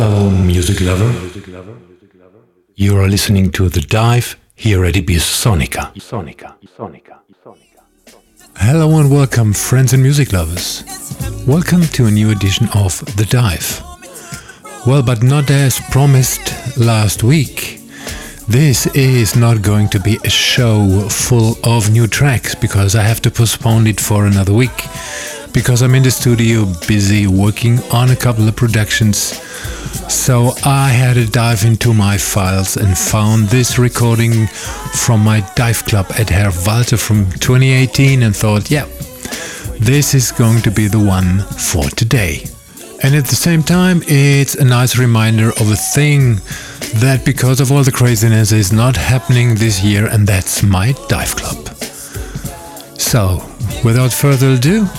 Hello, music lover. You are listening to The Dive here at Ibiza Sonica. Hello and welcome, friends and music lovers. Welcome to a new edition of The Dive. Well, but not as promised last week. This is not going to be a show full of new tracks because I have to postpone it for another week. Because I'm in the studio busy working on a couple of productions. So I had to dive into my files and found this recording from my dive club at Herr Walter from 2018 and thought, yeah, this is going to be the one for today. And at the same time, it's a nice reminder of a thing that because of all the craziness is not happening this year, and that's my dive club. So, without further ado,